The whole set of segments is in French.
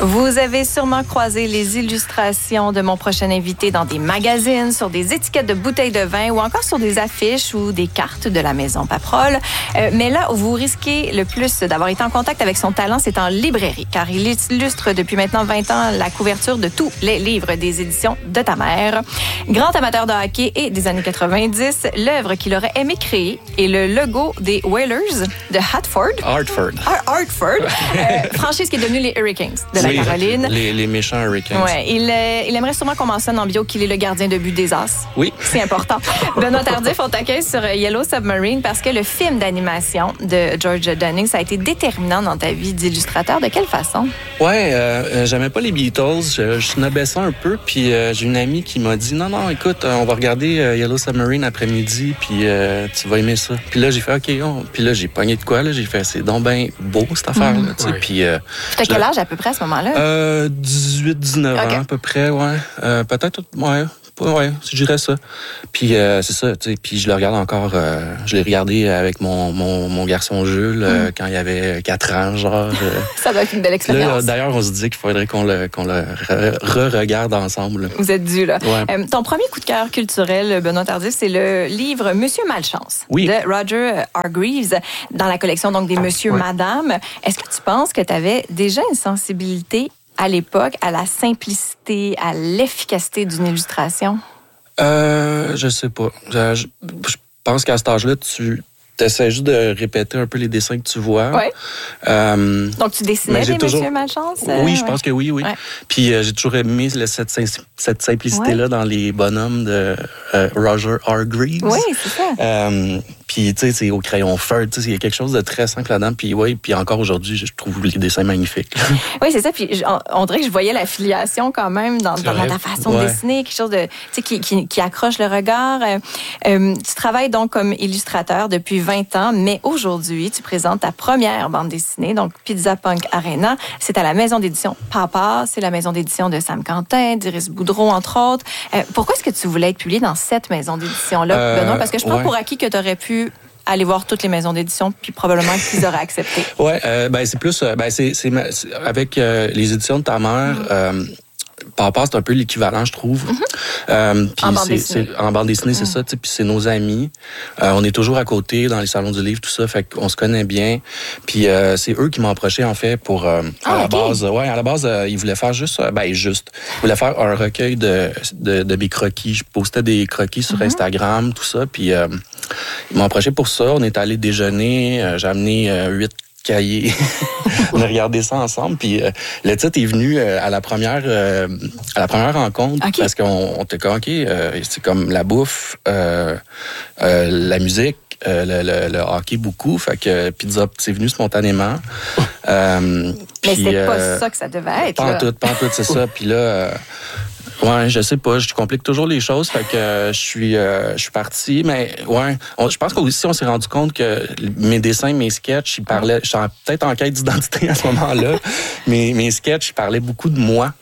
Vous avez sûrement croisé les illustrations de mon prochain invité dans des magazines, sur des étiquettes de bouteilles de vin ou encore sur des affiches ou des cartes de la maison Paprol. Mais là où vous risquez le plus d'avoir été en contact avec son talent, c'est en librairie, car il illustre depuis maintenant 20 ans la couverture de tous les livres des éditions de ta mère. Grand amateur de hockey et des années 90, l'œuvre qu'il aurait aimé créer est le logo des Whalers de Hartford. Franchise qui est devenue les Hurricanes de la Caroline. Les méchants Hurricanes. Ouais, il aimerait sûrement qu'on mentionne en bio qu'il est le gardien de but des As. Oui. C'est important. Benoît Tardif, on t'accueille sur Yellow Submarine parce que le film d'animation de George Dunning, ça a été déterminant dans ta vie d'illustrateur. De quelle façon? Ouais, j'aimais pas les Beatles. Je snobais ça un peu. Puis j'ai une amie qui m'a dit, non, écoute, on va regarder Yellow Submarine après-midi, puis tu vas aimer ça. Puis là, j'ai fait, OK. Puis là, j'ai pogné de quoi, là? J'ai fait, c'est donc bien beau, cette affaire-là. Tu sais. Puis t'as quel âge à peu près à ce moment-là? 18-19 ans, à peu près, ouais. Peut-être, ouais. Ouais, je dirais ça. Puis c'est ça, tu sais. Puis je le regarde encore. Je l'ai regardé avec mon garçon Jules quand il avait 4 ans, genre. Ça doit être une belle expérience. Là, d'ailleurs, on se dit qu'il faudrait qu'on le re-regarde ensemble. Vous êtes dû, là. Ouais. Ton premier coup de cœur culturel, Benoît Tardif, c'est le livre Monsieur Malchance de Roger Hargreaves dans la collection donc des Monsieur Madame. Est-ce que tu penses que tu avais déjà une sensibilité à l'époque, à la simplicité, à l'efficacité d'une illustration? Je sais pas. Je pense qu'à cet âge-là, tu essaies juste de répéter un peu les dessins que tu vois. Oui. Donc, tu dessinais des Monsieur Malchance? Oui, je pense que oui. Ouais. Puis j'ai toujours aimé cette simplicité-là dans les bonhommes de Roger Hargreaves. Oui, c'est ça. Puis, tu sais, c'est au crayon feutre. Tu sais, il y a quelque chose de très simple là-dedans. Puis, puis encore aujourd'hui, je trouve les dessins magnifiques. Oui, c'est ça. Puis, on dirait que je voyais l'affiliation quand même dans ta façon de dessiner. Quelque chose de, tu sais, qui accroche le regard. Tu travailles donc comme illustrateur depuis 20 ans, mais aujourd'hui, tu présentes ta première bande dessinée, donc Pizza Punk Arena. C'est à la maison d'édition Papa. C'est la maison d'édition de Sam Quentin, d'Iris Boudreau, entre autres. Pourquoi est-ce que tu voulais être publié dans cette maison d'édition-là, Benoît? Parce que je prends pour acquis que tu aurais pu aller voir toutes les maisons d'édition, puis probablement qu'ils auraient accepté. Ouais, c'est plus, c'est avec les éditions de ta mère. Papa, c'est un peu l'équivalent, je trouve. En bande dessinée. En bande dessinée, c'est ça. Puis c'est nos amis. On est toujours à côté dans les salons du livre, tout ça. Fait qu'on se connaît bien. Puis c'est eux qui m'ont approché, en fait, pour à la base. Ouais, à la base, ils voulaient faire ils voulaient faire un recueil de mes croquis. Je postais des croquis sur Instagram, tout ça. Puis ils m'ont approché pour ça. On est allé déjeuner. J'ai amené 8 cahiers. On a regardé ça ensemble. Puis le titre est venu à la première rencontre parce qu'on était comme, OK, c'est comme la bouffe, la musique, le hockey beaucoup. Fait que Pizza, c'est venu spontanément. Mais c'était pas ça que ça devait être. Pas en tout, c'est ça. Puis là... Ouais, je sais pas, je complique toujours les choses, fait que je suis parti, mais ouais, je pense qu'aussi on s'est rendu compte que mes dessins, mes sketchs, ils parlaient, je suis peut-être en quête d'identité à ce moment-là, mais mes sketchs, ils parlaient beaucoup de moi,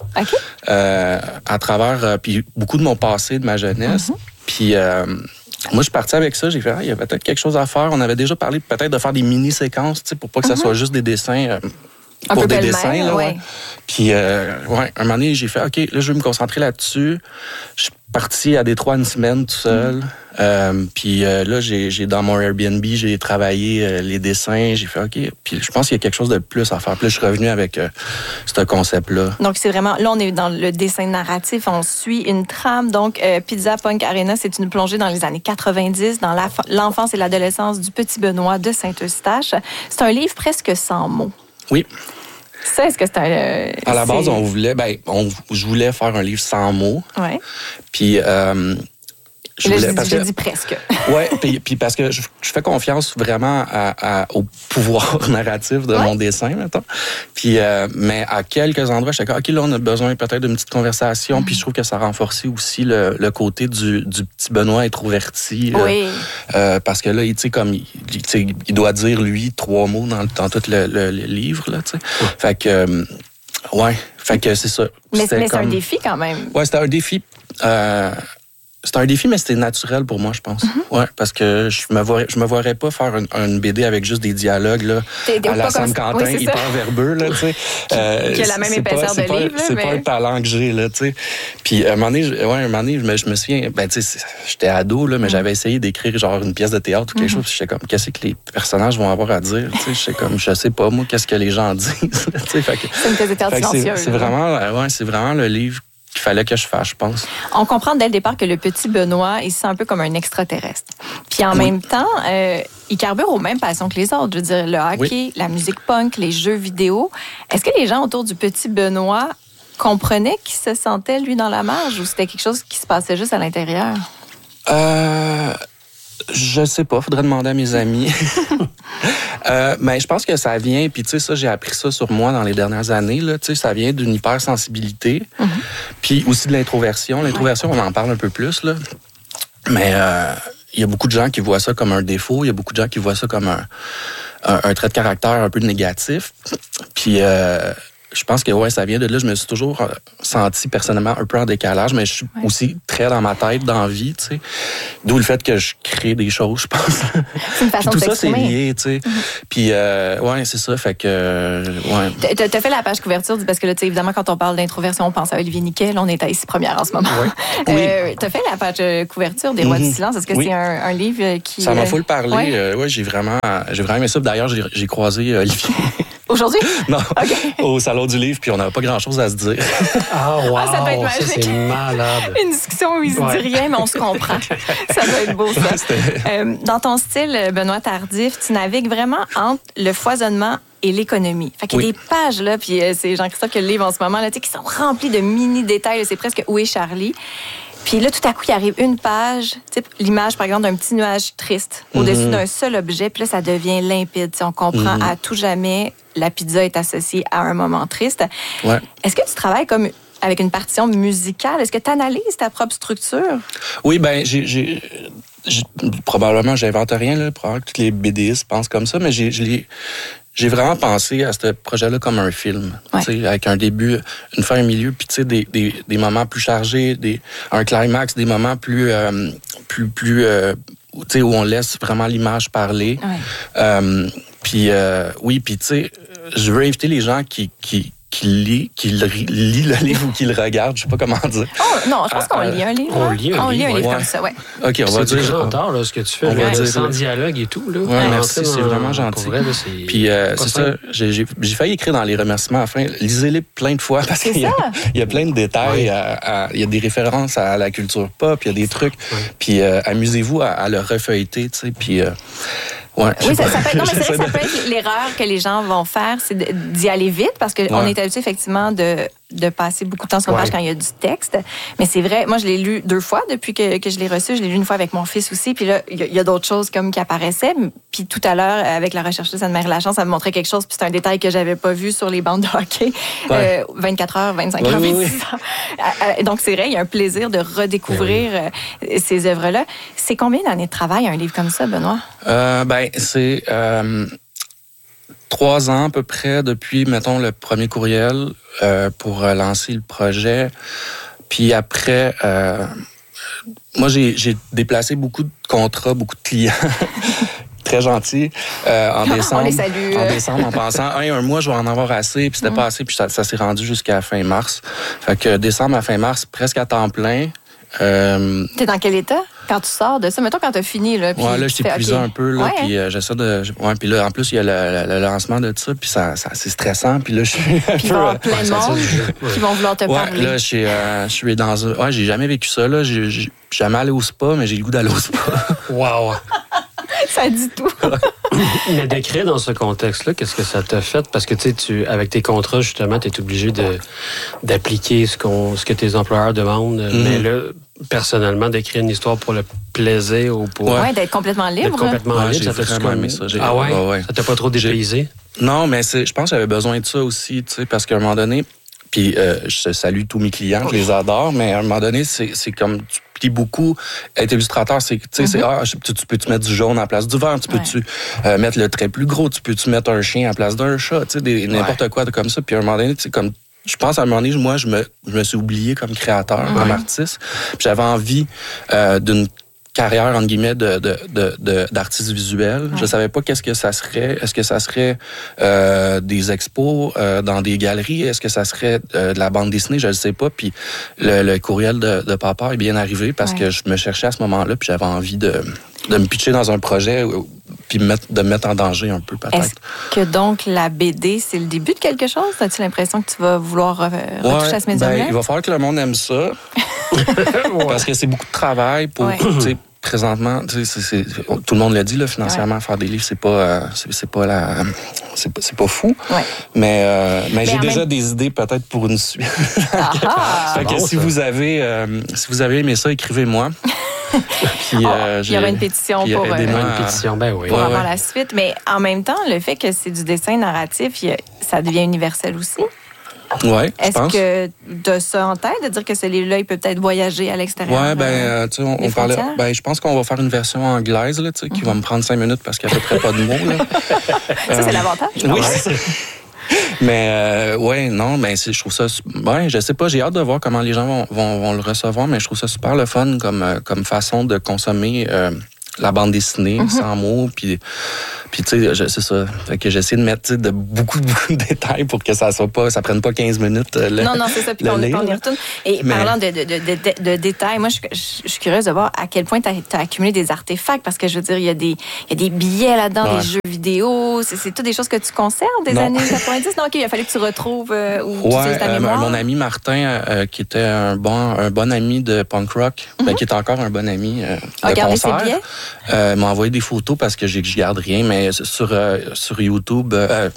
à travers, puis beaucoup de mon passé, de ma jeunesse, puis moi, je suis parti avec ça, j'ai fait, il y a peut-être quelque chose à faire, on avait déjà parlé peut-être de faire des mini-séquences, tu sais, pour pas que ça soit juste des dessins... pour des dessins, là, ouais. Puis, un moment donné, j'ai fait, OK, là, je vais me concentrer là-dessus. Je suis parti à Détroit une semaine tout seul. Puis là, j'ai dans mon Airbnb, j'ai travaillé les dessins. J'ai fait, OK. Puis je pense qu'il y a quelque chose de plus à faire. Puis là, je suis revenu avec ce concept-là. Donc, c'est vraiment... Là, on est dans le dessin narratif. On suit une trame. Donc, Pizza Punk Arena, c'est une plongée dans les années 90, dans l'enfance et l'adolescence du petit Benoît de Saint-Eustache. C'est un livre presque sans mots. Oui. Ça, est-ce que c'est un... à la base, je voulais faire un livre sans mots. Oui. Puis... j'ai dit presque. Oui, puis parce que je fais confiance vraiment au pouvoir narratif de mon dessin, mettons. Puis, mais à quelques endroits, je suis OK, là, on a besoin peut-être d'une petite conversation. Puis je trouve que ça renforçait aussi le côté du petit Benoît introverti. Oui. Parce que là, tu sais, comme il doit dire, lui, 3 mots dans tout le livre, là, tu sais. Fait que, fait que c'est ça. Mais c'est un défi quand même. Oui, c'était un défi. c'est un défi, mais c'était naturel pour moi, je pense. Ouais, parce que je me voirais pas faire une BD avec juste des dialogues là, à la Sainte-Quentin, hyper verbeux, là, tu sais. Qui a la même épaisseur de livre, c'est pas un talent que j'ai, là, tu sais. Puis, un moment donné, je me souviens, tu sais, j'étais ado, là, mais j'avais essayé d'écrire genre une pièce de théâtre ou quelque chose, puis j'étais comme, qu'est-ce que les personnages vont avoir à dire, tu sais. J'étais comme, je sais pas, moi, qu'est-ce que les gens disent, tu sais. C'est une pièce de théâtre silencieuse. C'est vraiment le livre qu'il fallait que je fasse, je pense. On comprend dès le départ que le petit Benoît, il se sent un peu comme un extraterrestre. Puis en même temps, il carbure aux mêmes passions que les autres. Je veux dire, le hockey, la musique punk, les jeux vidéo. Est-ce que les gens autour du petit Benoît comprenaient qu'il se sentait, lui, dans la marge, ou c'était quelque chose qui se passait juste à l'intérieur? Je sais pas, faudrait demander à mes amis. Mais je pense que ça vient, puis tu sais, ça, j'ai appris ça sur moi dans les dernières années, là, tu sais, ça vient d'une hypersensibilité, puis aussi de l'introversion. L'introversion, on en parle un peu plus, là. Mais il y a beaucoup de gens qui voient ça comme un défaut, il y a beaucoup de gens qui voient ça comme un trait de caractère un peu négatif. Puis je pense que ça vient de là. Je me suis toujours senti personnellement un peu en décalage, mais je suis aussi très dans ma tête, dans la vie, tu sais. D'où le fait que je crée des choses, je pense. C'est une façon tout de ça, c'est s'exprimer. lié, tu sais. Puis, c'est ça. Fait que, T'as fait la page couverture, parce que là, tu sais, évidemment, quand on parle d'introversion, on pense à Olivier Niquet. Là, on est à Ici Première en ce moment. Oui. T'as fait la page couverture des Rois du Silence. Est-ce que c'est un livre qui... Ça m'a full parlé. J'ai vraiment aimé ça. D'ailleurs, j'ai croisé Olivier. Aujourd'hui? Non, au Salon du Livre, puis on n'avait pas grand-chose à se dire. Ah, wow! Ça doit être magique. Ça, c'est malade. Une discussion où il se dit rien, mais on se comprend. Ça doit être beau, ça. Dans ton style, Benoît Tardif, tu navigues vraiment entre le foisonnement et l'économie. Fait qu'il y a des pages, là, puis c'est Jean-Christophe qui a le livre en ce moment, là, qui sont remplies de mini-détails. C'est presque Où est Charlie? Puis là, tout à coup, il arrive une page, l'image, par exemple, d'un petit nuage triste au-dessus d'un seul objet, puis là, ça devient limpide. On comprend à tout jamais, la pizza est associée à un moment triste. Ouais. Est-ce que tu travailles comme avec une partition musicale? Est-ce que tu analyses ta propre structure? Oui, ben probablement, j'invente rien, là. Probablement que tous les BDistes pensent comme ça, mais j'ai vraiment pensé à ce projet-là comme un film, avec un début, une fin, un milieu, puis des moments plus chargés, un climax, des moments plus où on laisse vraiment l'image parler. Puis puis tu sais, je veux inviter les gens qui lit le livre ou qui le regarde, je sais pas comment dire. Oh, non, je pense qu'on lit un livre. On lit un livre comme ça, ouais. OK, on va dire. C'est grand tard, là, ce que tu fais. On va dire sans dialogue et tout, là. Ouais, merci, c'est vraiment gentil. Vrai, là, puis c'est ça, j'ai failli écrire dans les remerciements à la fin. Lisez-les plein de fois parce qu'il y a plein de détails. Il y a des références à la culture pop, il y a des trucs. Puis amusez-vous à le refeuilleter, tu sais. Puis oui, ça peut être, non, mais c'est vrai que ça peut être l'erreur que les gens vont faire, c'est d'y aller vite, parce qu'on est habitué effectivement de passer beaucoup de temps sur une page quand il y a du texte. Mais c'est vrai, moi, je l'ai lu 2 fois depuis que je l'ai reçu. Je l'ai lu une fois avec mon fils aussi. Puis là, il y a d'autres choses comme qui apparaissaient. Puis tout à l'heure, avec la rechercheuse Anne-Marie Lachance, ça me montrait quelque chose. Puis c'est un détail que j'avais pas vu sur les bandes de hockey. 24 heures, 25 heures, 26 heures. Donc, c'est vrai, il y a un plaisir de redécouvrir ces œuvres-là. C'est combien d'années de travail, un livre comme ça, Benoît? C'est 3 ans à peu près depuis, mettons, le premier courriel pour lancer le projet. Puis après, moi, j'ai déplacé beaucoup de contrats, beaucoup de clients. Très gentils. En décembre. On les salue. En décembre, en pensant, un mois, je vais en avoir assez. Puis c'était pas assez. Puis ça s'est rendu jusqu'à fin mars. Fait que décembre à fin mars, presque à temps plein. T'es dans quel état quand tu sors de ça? Mettons quand t'as fini. Là, là, je t'ai épuisé un peu. Là, puis j'essaie de... puis là, en plus, il y a le lancement de ça. Puis ça c'est stressant. Puis là, je suis... Puis il va y avoir plein de monde qui vont vouloir te parler. Là, je suis dans un... j'ai jamais vécu ça. Là. J'ai jamais allé au spa, mais j'ai le goût d'aller au spa. Wow! Ça dit tout. Mais d'écrire dans ce contexte-là, qu'est-ce que ça t'a fait? Parce que tu avec tes contrats, justement, tu es obligé d'appliquer ce que tes employeurs demandent. Mais là, personnellement, d'écrire une histoire pour le plaisir ou pour... d'être complètement libre. D'être complètement libre, ça fait aimé ça. Ah ouais? Ça t'a pas trop dépaysé? Non, mais je pense que j'avais besoin de ça aussi, tu sais, parce qu'à un moment donné... Puis je salue tous mes clients, je les adore, mais à un moment donné, c'est comme... Tu plies beaucoup. Être illustrateur, c'est... Tu sais, tu peux-tu mettre du jaune à la place du vert? Tu peux-tu mettre le trait plus gros? Tu peux-tu mettre un chien à la place d'un chat? Tu sais, n'importe quoi comme ça. Puis à un moment donné, c'est comme... je pense à un moment donné, moi, je me suis oublié comme créateur, comme artiste. Puis j'avais envie d'une carrière, entre guillemets, d'artiste visuel. Je savais pas qu'est-ce que ça serait. Est-ce que ça serait des expos dans des galeries? Est-ce que ça serait de la bande dessinée? Je le sais pas. Puis le courriel de papa est bien arrivé parce que je me cherchais à ce moment-là, puis j'avais envie de me pitcher dans un projet puis de me mettre en danger un peu, peut-être. Est-ce que donc la BD, c'est le début de quelque chose? As-tu l'impression que tu vas vouloir retoucher à ce médium-là? Il va falloir que le monde aime ça. Parce que c'est beaucoup de travail pour... Présentement, tout le monde l'a dit, là, financièrement, faire des livres, c'est pas fou. Ouais. Mais j'ai déjà des idées peut-être pour une suite. Fait que si vous avez aimé ça, écrivez-moi. Puis, il y aura une pétition pour avoir la suite. Mais en même temps, le fait que c'est du dessin narratif, ça devient universel aussi. Oui, je Est-ce pense. que tu as ça en tête, de dire que ce livre-là, il peut peut-être voyager à l'extérieur? Oui, on parlait. Je pense qu'on va faire une version anglaise, là, qui va me prendre 5 minutes parce qu'il n'y a à peu près pas de mots. Là. Ça, c'est l'avantage. Oui, c'est ça. Mais je trouve ça... je sais pas, j'ai hâte de voir comment les gens vont le recevoir, mais je trouve ça super le fun comme façon de consommer la bande dessinée sans mots, puis tu sais, c'est ça. Fait que j'essaie de mettre de beaucoup de détails pour que ça prenne pas 15 minutes. Non, c'est ça, puis qu'on y retourne. Et parlant de détails, moi, je suis curieuse de voir à quel point tu as accumulé des artefacts, parce que je veux dire, il y a des billets là-dedans, des jeux vidéo, c'est tout des choses que tu conserves des années 90? Non, OK, il a fallu que tu retrouves ou tu utilises ta mémoire. Mon ami Martin, qui était un bon ami de punk rock, qui est encore un bon ami de concert, ses billets? M'a envoyé des photos parce que je garde rien, mais sur YouTube,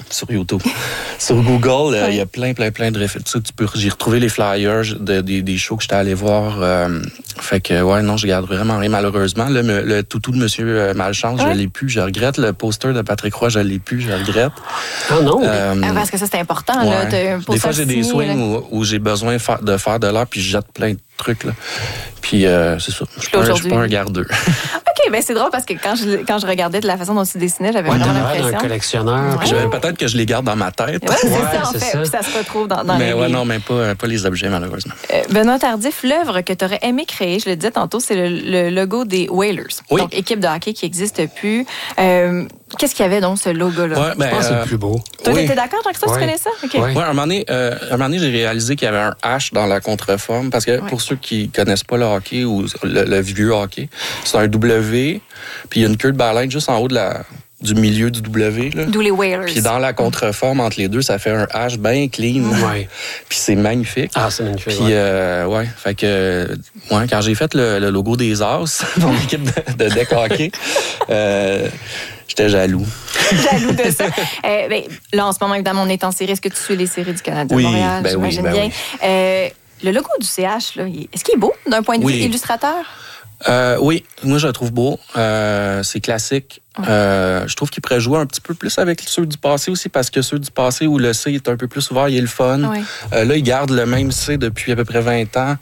sur Google, il y a plein de références. J'ai retrouvé les flyers des shows que j'étais allé voir. Fait que, je garde vraiment rien, malheureusement. Le toutou de Monsieur Malchance, je l'ai plus, je regrette. Le poster de Patrick Roy, je l'ai plus, je regrette. Ah non? Parce que ça, c'est important. Là, des fois, j'ai des swings où j'ai besoin de faire de l'art, puis je jette plein de trucs. Là. Puis, c'est ça. Je suis pas un gardeux. OK, ben c'est drôle parce que quand je regardais de la façon dont tu dessinais, j'avais vraiment l'impression. Un collectionneur. Peut-être que je les garde dans ma tête. Oui, c'est ça, en fait. Puis ça se retrouve dans les livres. Mais pas les objets, malheureusement. Benoît Tardif, l'œuvre que tu aurais aimé créer, je le disais tantôt, c'est le logo des Whalers. Oui. Donc, équipe de hockey qui n'existe plus. Qu'est-ce qu'il y avait donc, ce logo-là? Je pense que c'est le plus beau. Toi, t'étais d'accord, Jean-Christophe, tu connais ça? Okay. Oui, à un moment donné, j'ai réalisé qu'il y avait un H dans la contreforme, parce que pour ceux qui connaissent pas le hockey ou le vieux hockey, c'est un W, puis il y a une queue de baleine juste en haut du milieu du W. Là. D'où les Whalers. Puis dans la contreforme, entre les deux, ça fait un H bien clean. Ouais. Puis c'est magnifique. Ah, c'est magnifique. Puis, fait que, quand j'ai fait le logo des As, mon équipe de deck hockey, j'étais jaloux. Jaloux de ça. Là, en ce moment, évidemment, on est en série. Est-ce que tu suis les séries du Canada de Montréal? J'imagine bien. Oui. Le logo du CH, là, est-ce qu'il est beau d'un point de vue illustrateur? Oui, moi je le trouve beau. C'est classique. Je trouve qu'il pourrait jouer un petit peu plus avec ceux du passé aussi, parce que ceux du passé où le C est un peu plus ouvert, il est le fun. Oui. Là, il garde le même C depuis à peu près 20 ans.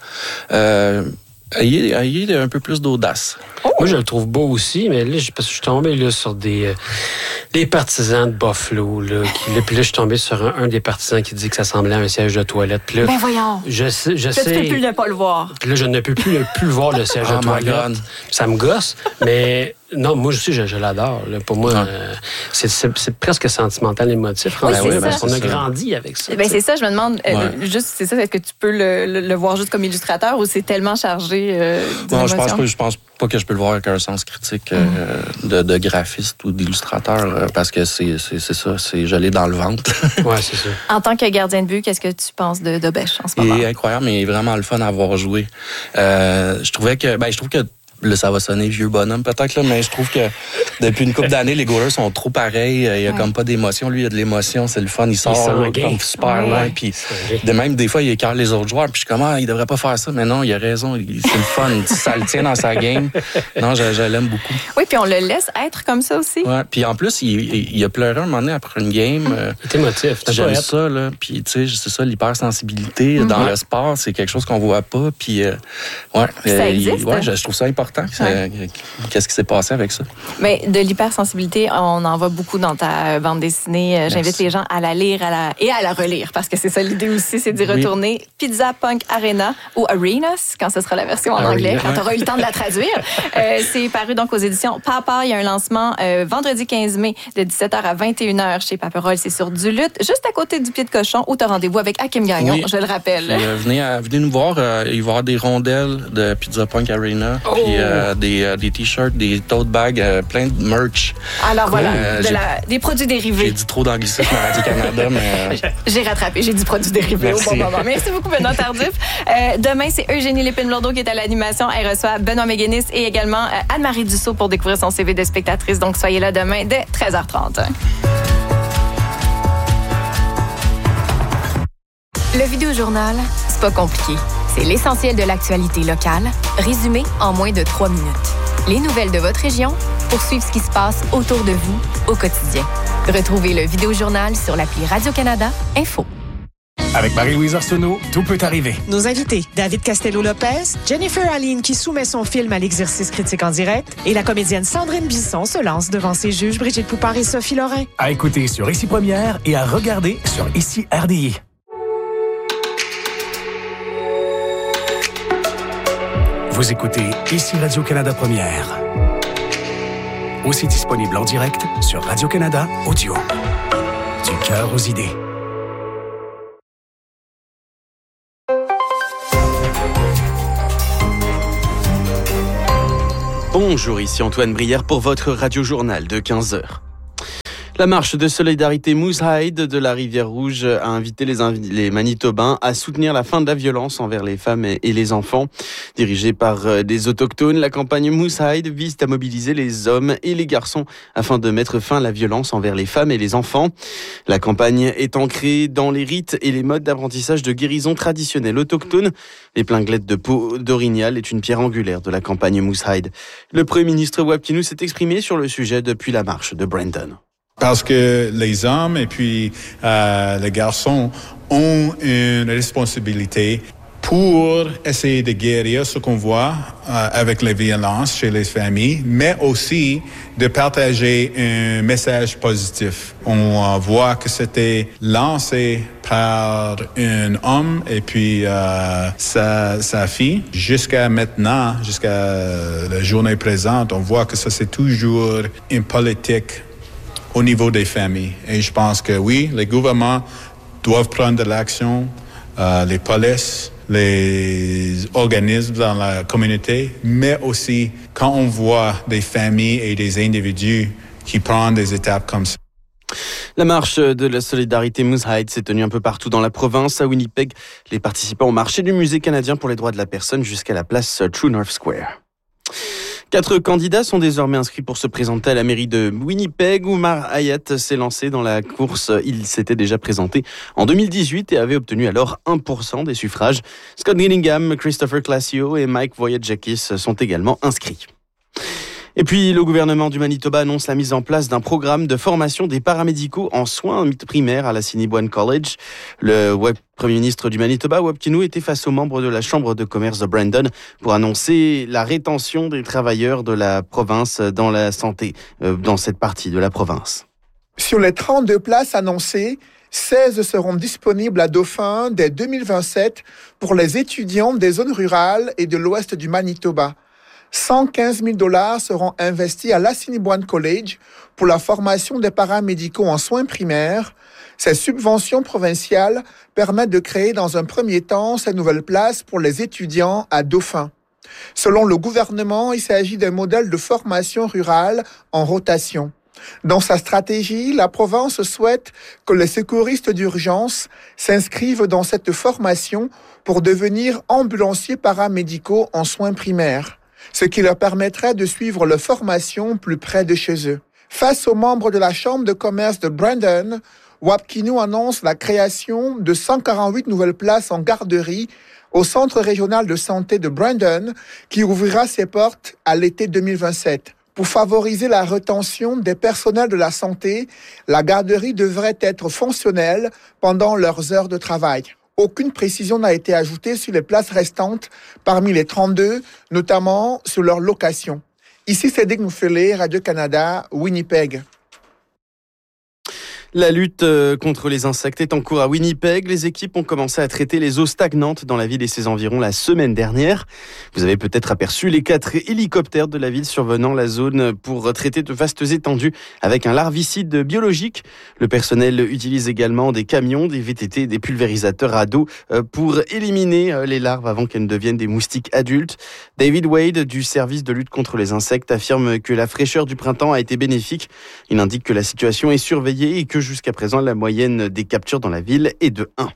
Ayez un peu plus d'audace. Moi, je le trouve beau aussi, mais là, parce que je suis tombé là, sur des partisans de Buffalo. Là, puis là, je suis tombé sur un des partisans qui dit que ça semblait à un siège de toilette. Puis là, ben voyons! Je sais. Tu peux plus ne pas le voir. Puis là, je ne peux plus voir le siège de toilette. Ça me gosse, mais... Non, moi aussi, je l'adore. Là. Pour moi, c'est presque sentimental et émotif. Oui, parce qu'on a grandi avec ça. Ben, c'est ça, je me demande, est-ce que tu peux le voir juste comme illustrateur ou c'est tellement chargé Non, je pense pas que je peux le voir avec un sens critique de graphiste ou d'illustrateur, parce que c'est ça, je l'ai dans le ventre. Oui, c'est ça. En tant que gardien de but, qu'est-ce que tu penses de Bêche en ce moment? Il est incroyable, mais il est vraiment le fun à avoir joué. Je trouve que là, ça va sonner vieux bonhomme peut-être, là, mais je trouve que depuis une couple d'années, les goalers sont trop pareils. Il n'y a comme pas d'émotion. Lui, il y a de l'émotion, c'est le fun. Il sort comme super loin. Puis même des fois, il écarte les autres joueurs. Puis je suis comme, il devrait pas faire ça. Mais non, il a raison. C'est le fun. Ça le tient dans sa game. Non, je l'aime beaucoup. Oui, puis on le laisse être comme ça aussi. Ouais. Puis en plus, il a pleuré un moment donné après une game. C'est émotif. J'aime ça, là. Puis tu sais, c'est ça, l'hypersensibilité dans le sport, c'est quelque chose qu'on voit pas. Puis ça existe. Je trouve ça important. important. Qu'est-ce qui s'est passé avec ça? Mais de l'hypersensibilité, on en voit beaucoup dans ta bande dessinée. J'invite les gens à la lire et à la relire, parce que c'est ça l'idée aussi, c'est d'y retourner. Pizza Punk Arena ou Arenas, quand ce sera la version en anglais, quand tu auras eu le temps de la traduire. C'est paru donc aux éditions Papa. Il y a un lancement vendredi 15 mai de 17h à 21h chez Paperol. C'est sur Duluth, juste à côté du Pied de Cochon, où tu as rendez-vous avec Hakim Gagnon, je le rappelle. Puis, venez nous voir. Il va y avoir des rondelles de Pizza Punk Arena, puis des t-shirts, des tote bags, plein de merch. Alors voilà, des produits dérivés. J'ai dit trop d'anglicisme à Radio-Canada, mais... J'ai rattrapé, j'ai dit produits dérivés au bon moment. Merci beaucoup, Benoît Tardif. Demain, c'est Eugénie Lépine-Blondeau qui est à l'animation. Elle reçoit Benoît Méguénis et également Anne-Marie Dussault pour découvrir son CV de spectatrice. Donc, soyez là demain dès 13h30. Le Vidéojournal, c'est pas compliqué. C'est l'essentiel de l'actualité locale, résumé en moins de 3 minutes. Les nouvelles de votre région pour suivre ce qui se passe autour de vous au quotidien. Retrouvez le Vidéojournal sur l'appli Radio-Canada Info. Avec Marie-Louise Arsenault, tout peut arriver. Nos invités, David Castello-Lopez, Jennifer Aline qui soumet son film à l'exercice critique en direct et la comédienne Sandrine Bisson se lance devant ses juges Brigitte Poupard et Sophie Lorrain. À écouter sur Ici Première et à regarder sur Ici RDI. Vous écoutez Ici Radio-Canada Première. Aussi disponible en direct sur Radio-Canada Audio. Du cœur aux idées. Bonjour, ici Antoine Brière pour votre radio-journal de 15h. La marche de solidarité Moose Hide de la Rivière-Rouge a invité les Manitobains à soutenir la fin de la violence envers les femmes et les enfants. Dirigée par des autochtones, la campagne Moose Hide vise à mobiliser les hommes et les garçons afin de mettre fin à la violence envers les femmes et les enfants. La campagne est ancrée dans les rites et les modes d'apprentissage de guérison traditionnels autochtones. Les plinglettes de peau d'orignal est une pierre angulaire de la campagne Moose Hide. Le Premier ministre Wab Kinew s'est exprimé sur le sujet depuis la marche de Brandon. Parce que les hommes et puis les garçons ont une responsabilité pour essayer de guérir ce qu'on voit avec les violences chez les familles, mais aussi de partager un message positif. On voit que c'était lancé par un homme et puis sa fille. Jusqu'à maintenant, jusqu'à la journée présente, on voit que ça c'est toujours une politique au niveau des familles. Et je pense que oui, les gouvernements doivent prendre de l'action, les polices, les organismes dans la communauté, mais aussi quand on voit des familles et des individus qui prennent des étapes comme ça. La marche de la solidarité Moose Hide s'est tenue un peu partout dans la province. À Winnipeg, les participants ont marché du Musée canadien pour les droits de la personne jusqu'à la place True North Square. 4 candidats sont désormais inscrits pour se présenter à la mairie de Winnipeg. Oumar Hayat s'est lancé dans la course. Il s'était déjà présenté en 2018 et avait obtenu alors 1% des suffrages. Scott Gillingham, Christopher Classio et Mike Voyadjakis sont également inscrits. Et puis, le gouvernement du Manitoba annonce la mise en place d'un programme de formation des paramédicaux en soins primaires à la Assiniboine College. Le Premier ministre du Manitoba, Wab Kinew, était face aux membres de la Chambre de commerce de Brandon pour annoncer la rétention des travailleurs de la province dans la santé, dans cette partie de la province. Sur les 32 places annoncées, 16 seront disponibles à Dauphin dès 2027 pour les étudiants des zones rurales et de l'ouest du Manitoba. 115 000 $ seront investis à l'Assiniboine College pour la formation des paramédicaux en soins primaires. Ces subventions provinciales permettent de créer dans un premier temps ces nouvelles places pour les étudiants à Dauphin. Selon le gouvernement, il s'agit d'un modèle de formation rurale en rotation. Dans sa stratégie, la province souhaite que les secouristes d'urgence s'inscrivent dans cette formation pour devenir ambulanciers paramédicaux en soins primaires, ce qui leur permettrait de suivre leur formation plus près de chez eux. Face aux membres de la Chambre de commerce de Brandon, Wab Kinew annonce la création de 148 nouvelles places en garderie au Centre régional de santé de Brandon, qui ouvrira ses portes à l'été 2027. Pour favoriser la rétention des personnels de la santé, la garderie devrait être fonctionnelle pendant leurs heures de travail. Aucune précision n'a été ajoutée sur les places restantes parmi les 32, notamment sur leur location. Ici, Cédric Mouffelé, Radio-Canada, Winnipeg. La lutte contre les insectes est en cours à Winnipeg. Les équipes ont commencé à traiter les eaux stagnantes dans la ville et ses environs la semaine dernière. Vous avez peut-être aperçu les 4 hélicoptères de la ville survenant la zone pour traiter de vastes étendues avec un larvicide biologique. Le personnel utilise également des camions, des VTT, des pulvérisateurs à dos pour éliminer les larves avant qu'elles ne deviennent des moustiques adultes. David Wade du service de lutte contre les insectes affirme que la fraîcheur du printemps a été bénéfique. Il indique que la situation est surveillée et que jusqu'à présent, la moyenne des captures dans la ville est de 1.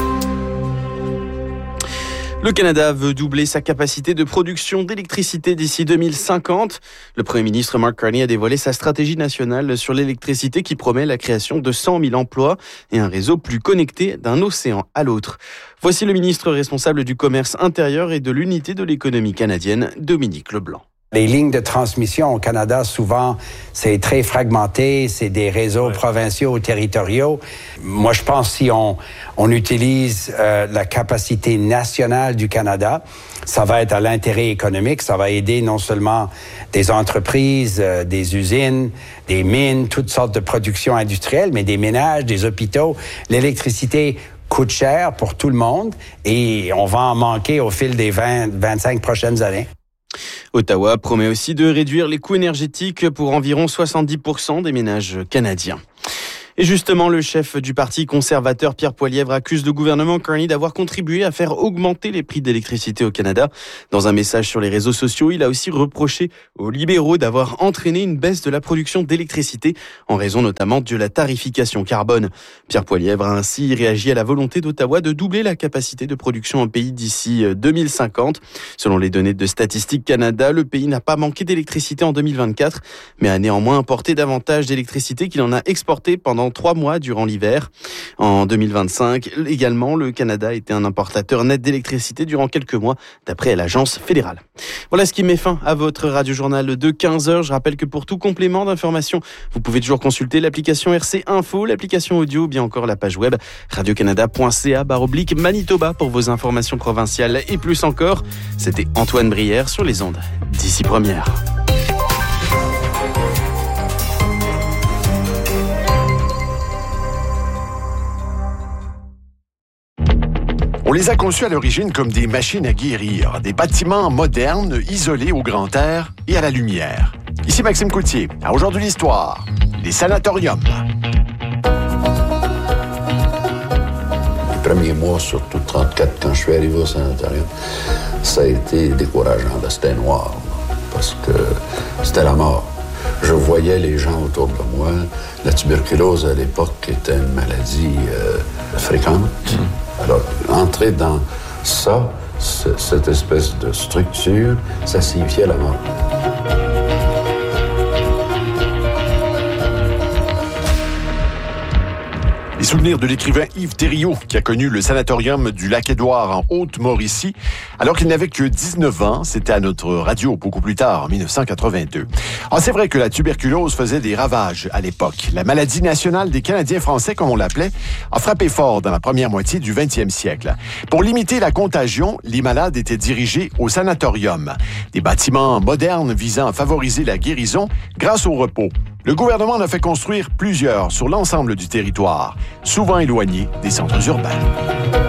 Le Canada veut doubler sa capacité de production d'électricité d'ici 2050. Le Premier ministre Mark Carney a dévoilé sa stratégie nationale sur l'électricité qui promet la création de 100 000 emplois et un réseau plus connecté d'un océan à l'autre. Voici le ministre responsable du commerce intérieur et de l'unité de l'économie canadienne, Dominique Leblanc. Les lignes de transmission au Canada, souvent, c'est très fragmenté, c'est des réseaux provinciaux ou territoriaux. Moi, je pense que si on utilise la capacité nationale du Canada, ça va être à l'intérêt économique, ça va aider non seulement des entreprises, des usines, des mines, toutes sortes de productions industrielles, mais des ménages, des hôpitaux. L'électricité coûte cher pour tout le monde et on va en manquer au fil des 20-25 prochaines années. Ottawa promet aussi de réduire les coûts énergétiques pour environ 70% des ménages canadiens. Et justement, le chef du parti conservateur Pierre Poilievre accuse le gouvernement Carney d'avoir contribué à faire augmenter les prix d'électricité au Canada. Dans un message sur les réseaux sociaux, il a aussi reproché aux libéraux d'avoir entraîné une baisse de la production d'électricité en raison notamment de la tarification carbone. Pierre Poilievre a ainsi réagi à la volonté d'Ottawa de doubler la capacité de production en pays d'ici 2050. Selon les données de Statistique Canada, le pays n'a pas manqué d'électricité en 2024, mais a néanmoins importé davantage d'électricité qu'il en a exporté pendant 3 mois durant l'hiver. En 2025, également, le Canada était un importateur net d'électricité durant quelques mois, d'après l'Agence fédérale. Voilà ce qui met fin à votre radio-journal de 15h. Je rappelle que pour tout complément d'information, vous pouvez toujours consulter l'application RC Info, l'application audio, ou bien encore la page web radiocanada.ca/Manitoba pour vos informations provinciales et plus encore. C'était Antoine Brière sur les ondes d'Ici Première. On les a conçus à l'origine comme des machines à guérir, des bâtiments modernes, isolés au grand air et à la lumière. Ici Maxime Coutier, à Aujourd'hui l'Histoire, les sanatoriums. Les premiers mois, surtout 34, quand je suis arrivé au sanatorium, ça a été décourageant. Là, c'était noir, parce que c'était la mort. Je voyais les gens autour de moi. La tuberculose, à l'époque, était une maladie fréquente. Alors, entrer dans ça, cette espèce de structure, ça signifiait la mort. Les souvenirs de l'écrivain Yves Thériault, qui a connu le sanatorium du Lac-Édouard en Haute-Mauricie, alors qu'il n'avait que 19 ans. C'était à notre radio beaucoup plus tard, en 1982. Alors, c'est vrai que la tuberculose faisait des ravages à l'époque. La maladie nationale des Canadiens français, comme on l'appelait, a frappé fort dans la première moitié du 20e siècle. Pour limiter la contagion, les malades étaient dirigés au sanatorium, des bâtiments modernes visant à favoriser la guérison grâce au repos. Le gouvernement en a fait construire plusieurs sur l'ensemble du territoire, souvent éloignés des centres urbains.